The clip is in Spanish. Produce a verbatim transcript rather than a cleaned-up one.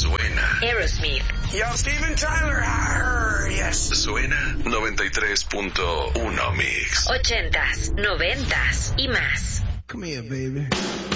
Suena Aerosmith. Yo, Steven Tyler, I heard, yes. Suena noventa y tres punto uno Mix. Ochentas, noventas y más. Come here, baby.